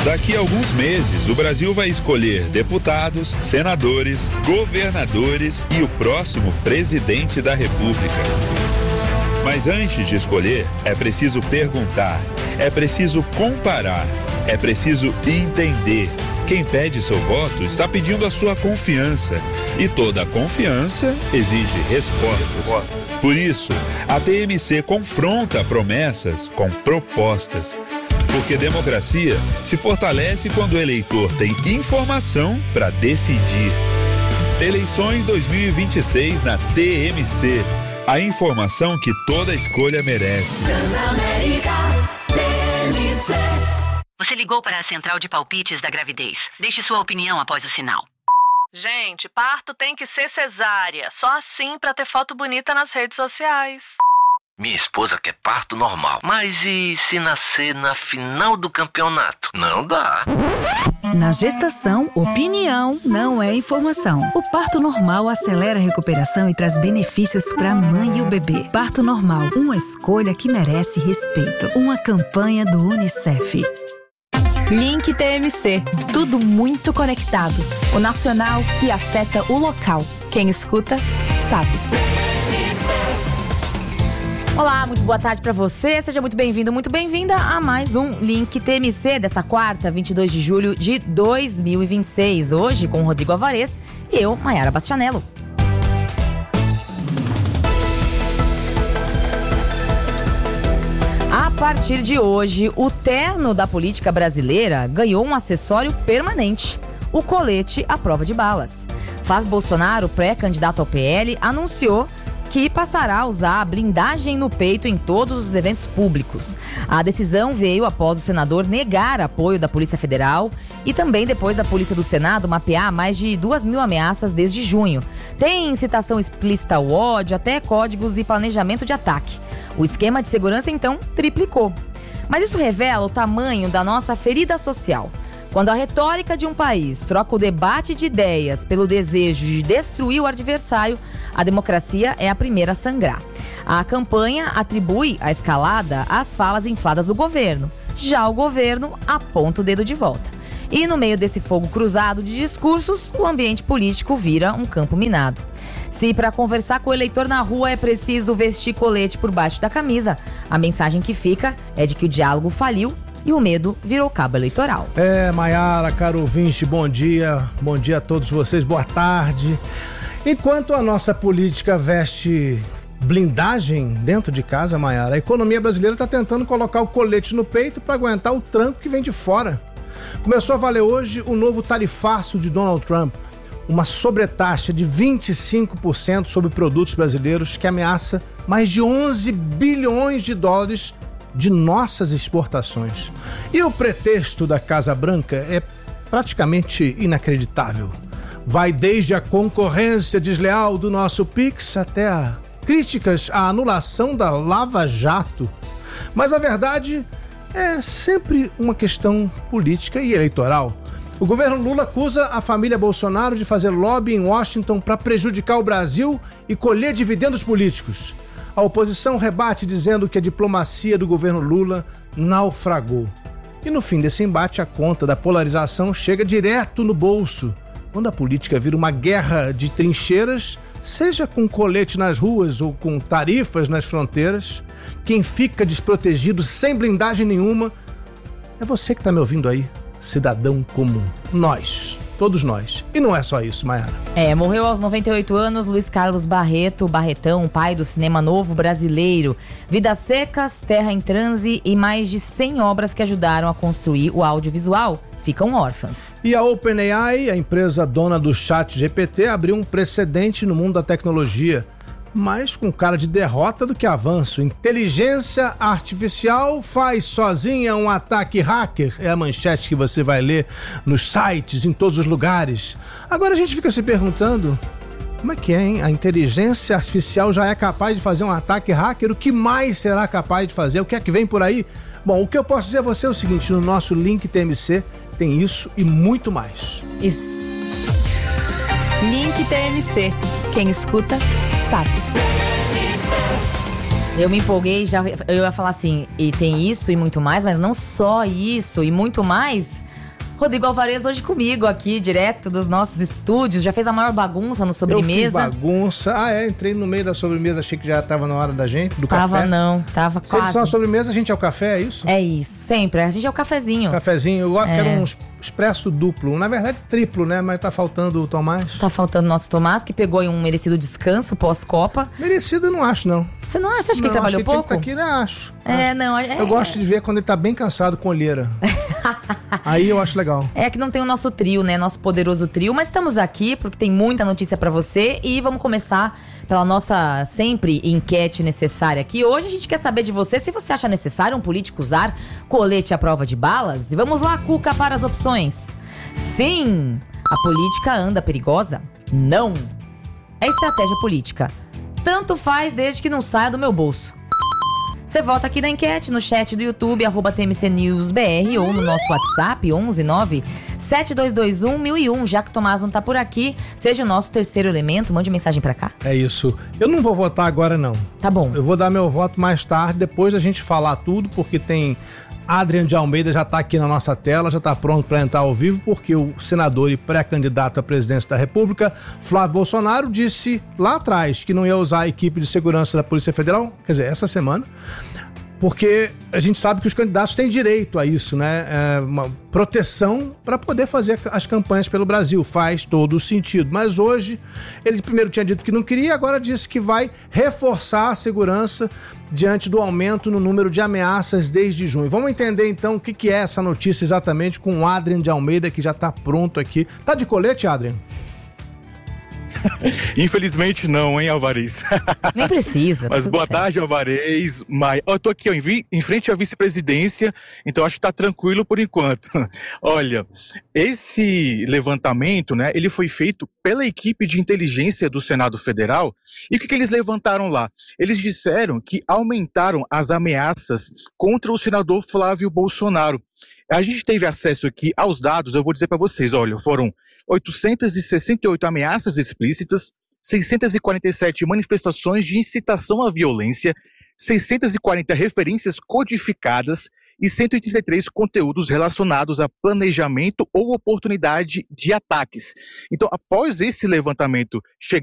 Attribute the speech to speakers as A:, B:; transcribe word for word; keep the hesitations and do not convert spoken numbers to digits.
A: Daqui a alguns meses, o Brasil vai escolher deputados, senadores, governadores e o próximo presidente da República. Mas antes de escolher, é preciso perguntar, é preciso comparar, é preciso entender. Quem pede seu voto está pedindo a sua confiança. E toda confiança exige respostas. Por isso, a T M C confronta promessas com propostas. Porque democracia se fortalece quando o eleitor tem informação para decidir. Eleições dois mil e vinte e seis na T M C. A informação que toda escolha merece.
B: Você ligou para a central de palpites da gravidez. Deixe sua opinião após o sinal.
C: Gente, parto tem que ser cesárea. Só assim para ter foto bonita nas redes sociais.
D: Minha esposa quer parto normal. Mas e se nascer na final do campeonato? Não dá.
E: Na gestação, opinião não é informação. O parto normal acelera a recuperação e traz benefícios para a mãe e o bebê. Parto normal, uma escolha que merece respeito. Uma campanha do Unicef.
F: Link T M C. Tudo muito conectado. O nacional que afeta o local. Quem escuta, sabe.
G: Olá, muito boa tarde pra você. Seja muito bem-vindo, muito bem-vinda a mais um Link T M C desta quarta, vinte e dois de julho de dois mil e vinte e seis. Hoje com o Rodrigo Alvarez e eu, Maiara Bastianello. A partir de hoje, o terno da política brasileira ganhou um acessório permanente: o colete à prova de balas. Flávio Bolsonaro, pré-candidato ao P L, anunciou que passará a usar a blindagem no peito em todos os eventos públicos. A decisão veio após o senador negar apoio da Polícia Federal e também depois da Polícia do Senado mapear mais de duas mil ameaças desde junho. Tem incitação explícita ao ódio, até códigos e planejamento de ataque. O esquema de segurança, então, triplicou. Mas isso revela o tamanho da nossa ferida social. Quando a retórica de um país troca o debate de ideias pelo desejo de destruir o adversário, a democracia é a primeira a sangrar. A campanha atribui a escalada às falas infladas do governo. Já o governo aponta o dedo de volta. E no meio desse fogo cruzado de discursos, o ambiente político vira um campo minado. Se para conversar com o eleitor na rua é preciso vestir colete por baixo da camisa, a mensagem que fica é de que o diálogo faliu e o medo virou cabo eleitoral.
H: É, Maiara, caro ouvinte, bom dia. Bom dia a todos vocês, boa tarde. Enquanto a nossa política veste blindagem dentro de casa, Maiara, a economia brasileira está tentando colocar o colete no peito para aguentar o tranco que vem de fora. Começou a valer hoje o novo tarifaço de Donald Trump, uma sobretaxa de vinte e cinco por cento sobre produtos brasileiros que ameaça mais de onze bilhões de dólares de nossas exportações. E o pretexto da Casa Branca é praticamente inacreditável. Vai desde a concorrência desleal do nosso Pix até a críticas à anulação da Lava Jato. Mas a verdade é sempre uma questão política e eleitoral. O governo Lula acusa a família Bolsonaro de fazer lobby em Washington para prejudicar o Brasil e colher dividendos políticos. A oposição rebate dizendo que a diplomacia do governo Lula naufragou. E no fim desse embate, a conta da polarização chega direto no bolso, quando a política vira uma guerra de trincheiras, seja com colete nas ruas ou com tarifas nas fronteiras. Quem fica desprotegido, sem blindagem nenhuma, é você que está me ouvindo aí, cidadão comum. Nós. Todos nós. E não é só isso, Maiara.
G: É, morreu aos noventa e oito anos Luiz Carlos Barreto, Barretão, pai do cinema novo brasileiro. Vidas Secas, Terra em Transe e mais de cem obras que ajudaram a construir o audiovisual ficam órfãs.
H: E a OpenAI, a empresa dona do ChatGPT, abriu um precedente no mundo da tecnologia, mais com cara de derrota do que avanço. Inteligência artificial faz sozinha um ataque hacker. É a manchete que você vai ler nos sites, em todos os lugares. Agora a gente fica se perguntando, como é que é, hein? A inteligência artificial já é capaz de fazer um ataque hacker? O que mais será capaz de fazer? O que é que vem por aí? Bom, o que eu posso dizer a você é o seguinte, no nosso Link T M C tem isso e muito mais.
G: Isso.
F: Link T M C. Quem escuta, sabe.
G: Eu me empolguei, já, eu ia falar assim, e tem isso e muito mais, mas não só isso e muito mais, Rodrigo Alvarez hoje comigo aqui, direto dos nossos estúdios. Já fez a maior bagunça no sobremesa?
H: Eu fiz bagunça. Ah, é, entrei no meio da sobremesa, achei que já tava na hora da gente, do
G: tava
H: café.
G: Não, tava
H: Se
G: quase.
H: eles são a sobremesa, a gente é o café, é isso?
G: É isso, sempre. A gente é o cafezinho.
H: Cafezinho. Eu
G: É.
H: quero um expresso duplo. Na verdade, triplo, né? Mas tá faltando o Tomás.
G: Tá faltando o nosso Tomás, que pegou aí um merecido descanso pós-Copa.
H: Merecido eu não acho, não.
G: Você não acha? Você acha que
H: Não,
G: ele trabalhou
H: acho que ele
G: pouco?
H: tinha que tá aqui, né? Acho.
G: É,
H: acho.
G: não. É...
H: Eu gosto de ver quando ele tá bem cansado com olheira. Aí eu acho legal.
G: É que não tem o nosso trio, né? Nosso poderoso trio. Mas estamos aqui porque tem muita notícia pra você. E vamos começar pela nossa sempre enquete necessária aqui. Hoje a gente quer saber de você se você acha necessário um político usar colete à prova de balas. E vamos lá, Cuca, para as opções. Sim! A política anda perigosa? Não! É estratégia política. Tanto faz desde que não saia do meu bolso. Você vota aqui na enquete, no chat do YouTube, arroba T M C News B R, ou no nosso WhatsApp, onze nove sete dois dois um mil e um. Já que o Tomás não tá por aqui, seja o nosso terceiro elemento, mande mensagem pra cá.
H: É isso. Eu não vou votar agora, não.
G: Tá bom.
H: Eu vou dar meu voto mais tarde, depois da gente falar tudo, porque tem... Adrian de Almeida já está aqui na nossa tela, já está pronto para entrar ao vivo, porque o senador e pré-candidato à presidência da República, Flávio Bolsonaro, disse lá atrás que não ia usar a equipe de segurança da Polícia Federal, quer dizer, essa semana, porque a gente sabe que os candidatos têm direito a isso, né? É uma proteção para poder fazer as campanhas pelo Brasil, faz todo o sentido. Mas hoje, ele primeiro tinha dito que não queria, agora disse que vai reforçar a segurança diante do aumento no número de ameaças desde junho. Vamos entender então o que, que é essa notícia exatamente com o Adrian de Almeida, que já está pronto aqui. Tá de colete, Adrian?
I: Infelizmente não, hein, Alvarez?
G: Nem precisa.
I: Mas
G: tá
I: boa
G: certo.
I: tarde, Alvarez. Mas eu tô aqui ó, em, vi... em frente à vice-presidência, então acho que tá tranquilo por enquanto. Olha, esse levantamento, né, ele foi feito pela equipe de inteligência do Senado Federal. E o que, que eles levantaram lá? Eles disseram que aumentaram as ameaças contra o senador Flávio Bolsonaro. A gente teve acesso aqui aos dados, eu vou dizer para vocês, olha, foram oitocentas e sessenta e oito ameaças explícitas, seiscentas e quarenta e sete manifestações de incitação à violência, seiscentas e quarenta referências codificadas e cento e trinta e três conteúdos relacionados a planejamento ou oportunidade de ataques. Então, após esse levantamento chegar